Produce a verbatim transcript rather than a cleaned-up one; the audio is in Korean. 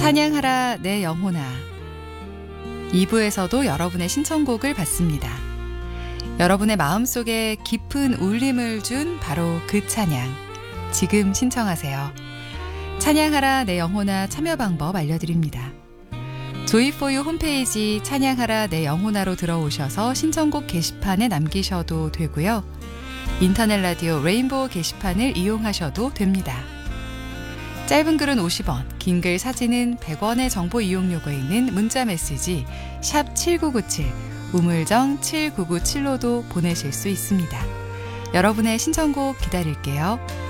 찬양하라 내 영혼아. 이 부에서도 여러분의 신청곡을 받습니다. 여러분의 마음속에 깊은 울림을 준 바로 그 찬양. 지금 신청하세요. 찬양하라 내 영혼아 참여 방법 알려드립니다. 조이포유 홈페이지 찬양하라 내 영혼아로 들어오셔서 신청곡 게시판에 남기셔도 되고요. 인터넷 라디오 레인보우 게시판을 이용하셔도 됩니다. 짧은 글은 오십 원, 긴 글 사진은 백 원의 정보 이용료가 있는 문자 메시지 샵 칠구구칠, 우물정 칠구구칠로도 보내실 수 있습니다. 여러분의 신청곡 기다릴게요.